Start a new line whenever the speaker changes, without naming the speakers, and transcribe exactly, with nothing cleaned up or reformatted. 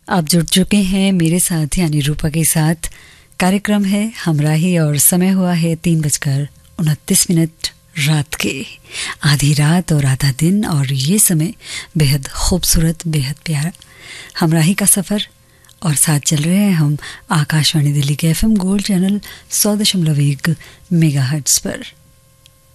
आप जुड़ चुके हैं मेरे साथ यानी रूपा के साथ। कार्यक्रम है हमराही और समय हुआ है तीन बजकर उनतीस मिनट रात के। आधी रात और आधा दिन और ये समय बेहद खूबसूरत, बेहद प्यारा हमराही का सफ़र। और साथ चल रहे हैं हम आकाशवाणी दिल्ली के एफ एम गोल्ड चैनल सौ दशमलव एक मेगा हर्ट्ज़ पर।